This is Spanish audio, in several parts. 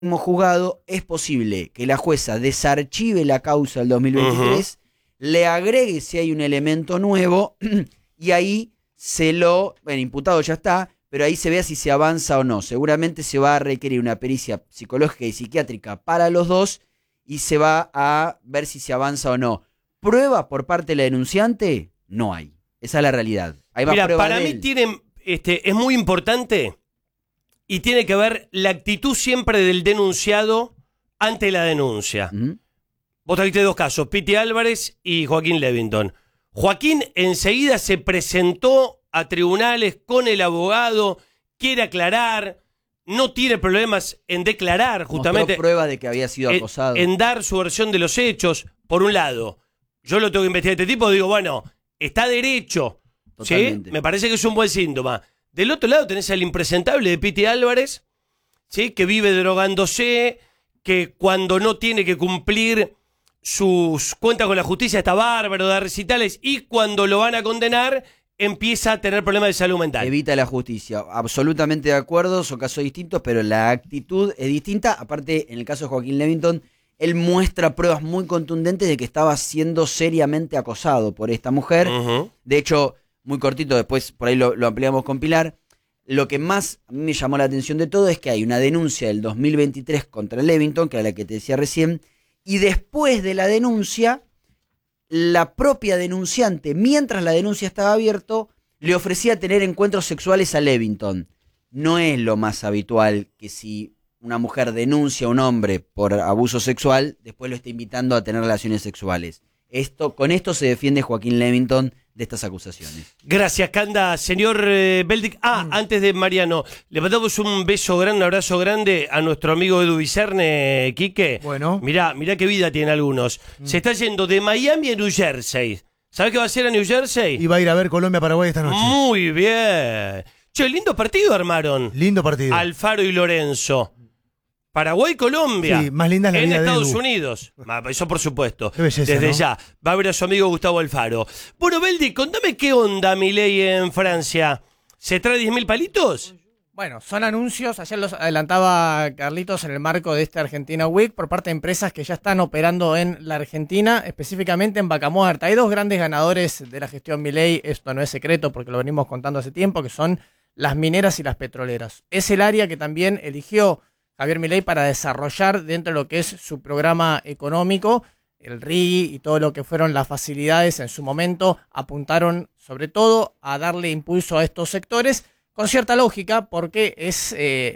juzgado, es posible que la jueza desarchive la causa del 2023, le agregue si hay un elemento nuevo y ahí imputado ya está, pero ahí se vea si se avanza o no. Seguramente se va a requerir una pericia psicológica y psiquiátrica para los dos y se va a ver si se avanza o no. ¿Prueba por parte de la denunciante? No hay. Esa es la realidad. Hay más pruebas para mí es muy importante y tiene que ver la actitud siempre del denunciado ante la denuncia. Vos trajiste dos casos, Piti Álvarez y Joaquín Levington. Joaquín enseguida se presentó a tribunales con el abogado, quiere aclarar, no tiene problemas en declarar justamente. Mostró prueba de que había sido acosado. En dar su versión de los hechos. Por un lado, yo lo tengo que investigar a este tipo, digo, bueno, está derecho. ¿Sí? Me parece que es un buen síntoma. Del otro lado tenés al impresentable de Piti Álvarez, ¿sí? Que vive drogándose, que cuando no tiene que cumplir sus cuentas con la justicia está bárbaro, da recitales, y cuando lo van a condenar empieza a tener problemas de salud mental. Evita la justicia. Absolutamente de acuerdo, son casos distintos, pero la actitud es distinta. Aparte, en el caso de Joaquín Levington, él muestra pruebas muy contundentes de que estaba siendo seriamente acosado por esta mujer. De hecho, muy cortito, después por ahí lo ampliamos con Pilar. Lo que más a mí me llamó la atención de todo es que hay una denuncia del 2023 contra Levington, que era la que te decía recién, y después de la denuncia, la propia denunciante, mientras la denuncia estaba abierta, le ofrecía tener encuentros sexuales a Levington. No es lo más habitual que si una mujer denuncia a un hombre por abuso sexual, después lo está invitando a tener relaciones sexuales. Con esto se defiende Joaquín Levington de estas acusaciones. Gracias, Canda. Señor Beldic. Antes de Mariano, le mandamos un beso grande, un abrazo grande a nuestro amigo Edu Vicerne, Quique. Bueno. Mirá qué vida tienen algunos. Se está yendo de Miami a New Jersey. ¿Sabés qué va a hacer a New Jersey? Y va a ir a ver Colombia-Paraguay esta noche. Muy bien. Che, lindo partido armaron. Lindo partido. Alfaro y Lorenzo. Paraguay-Colombia. Sí, más linda es la vida en de Estados Edu. Unidos. Eso por supuesto. Qué belleza, desde ¿no? ya. Va a ver a su amigo Gustavo Alfaro. Bueno, Beldi, contame qué onda Milei en Francia. ¿Se trae 10.000 palitos? Bueno, son anuncios, ayer los adelantaba Carlitos en el marco de esta Argentina Week por parte de empresas que ya están operando en la Argentina, específicamente en Vaca Muerta. Hay dos grandes ganadores de la gestión Milei, esto no es secreto porque lo venimos contando hace tiempo, que son las mineras y las petroleras. Es el área que también eligió Javier Milei para desarrollar dentro de lo que es su programa económico. El RIGI y todo lo que fueron las facilidades en su momento apuntaron sobre todo a darle impulso a estos sectores con cierta lógica porque es,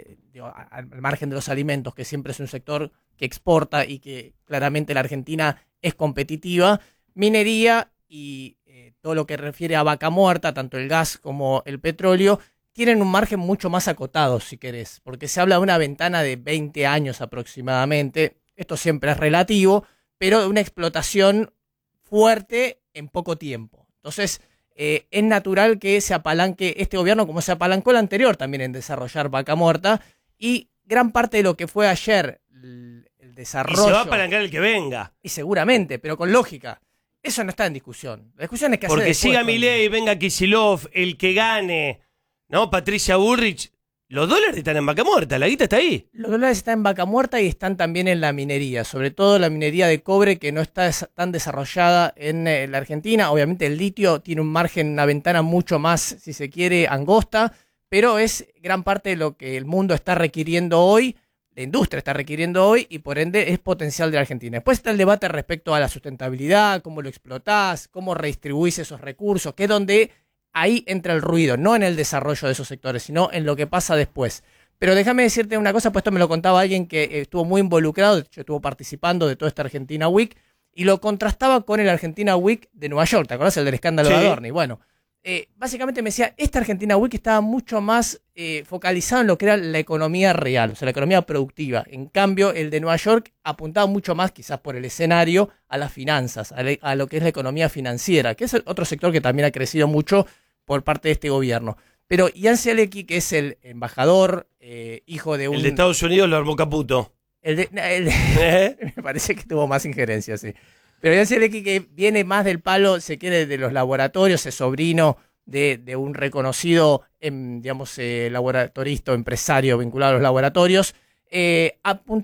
al margen de los alimentos, que siempre es un sector que exporta y que claramente la Argentina es competitiva, minería y todo lo que refiere a Vaca Muerta, tanto el gas como el petróleo, tienen un margen mucho más acotado, si querés, porque se habla de una ventana de 20 años aproximadamente. Esto siempre es relativo, pero de una explotación fuerte en poco tiempo. Entonces, es natural que se apalanque este gobierno, como se apalancó el anterior también en desarrollar Vaca Muerta, y gran parte de lo que fue ayer el desarrollo... Y se va a apalancar el que venga. Y seguramente, pero con lógica. Eso no está en discusión. La discusión es que porque siga Milei, venga Kicillof, el que gane... ¿No? Patricia Bullrich, los dólares están en Vaca Muerta, la guita está ahí. Los dólares están en Vaca Muerta y están también en la minería, sobre todo la minería de cobre que no está tan desarrollada en la Argentina. Obviamente el litio tiene un margen, una ventana mucho más, si se quiere, angosta, pero es gran parte de lo que el mundo está requiriendo hoy, la industria está requiriendo hoy y por ende es potencial de la Argentina. Después está el debate respecto a la sustentabilidad, cómo lo explotás, cómo redistribuís esos recursos, que es donde... Ahí entra el ruido, no en el desarrollo de esos sectores, sino en lo que pasa después. Pero déjame decirte una cosa, pues esto me lo contaba alguien que estuvo muy involucrado, de hecho estuvo participando de toda esta Argentina Week, y lo contrastaba con el Argentina Week de Nueva York, ¿te acordás? El del escándalo de Adorni. Bueno, básicamente me decía, esta Argentina Week estaba mucho más focalizado en lo que era la economía real, o sea, la economía productiva. En cambio, el de Nueva York apuntaba mucho más, quizás por el escenario, a las finanzas, a lo que es la economía financiera, que es otro sector que también ha crecido mucho por parte de este gobierno. Pero Jan Zialecki, que es el embajador, hijo de un... El de Estados Unidos lo armó Caputo. Me parece que tuvo más injerencia, sí. Pero Jan Zialecki, que viene más del palo, se quiere, de los laboratorios, es sobrino de un reconocido, laboratorista o empresario vinculado a los laboratorios, apuntando